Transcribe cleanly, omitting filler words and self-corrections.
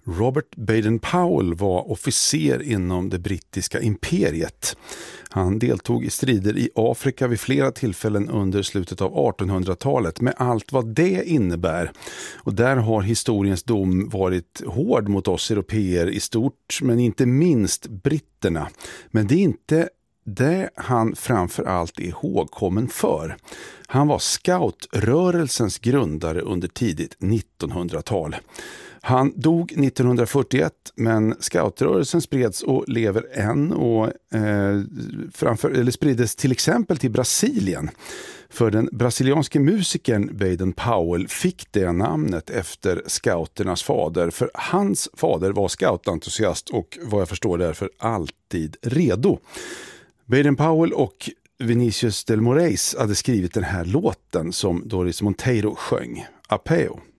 Robert Baden-Powell var officer inom det brittiska imperiet. Han deltog i strider i Afrika vid flera tillfällen under slutet av 1800-talet med allt vad det innebär. Och där har historiens dom varit hård mot oss europeer i stort, men inte minst britterna. Men det är inte det han framför allt är ihågkommen för. Han var scoutrörelsens grundare under tidigt 1900-tal. Han dog 1941, men scoutrörelsen spreds och lever än och sprids till exempel till Brasilien. För den brasilianske musikern Baden-Powell fick det namnet efter scouternas fader, för hans fader var scoutentusiast och vad jag förstår därför alltid redo. Baden-Powell och Vinicius del Moraes hade skrivit den här låten som Doris Monteiro sjöng, Apeo.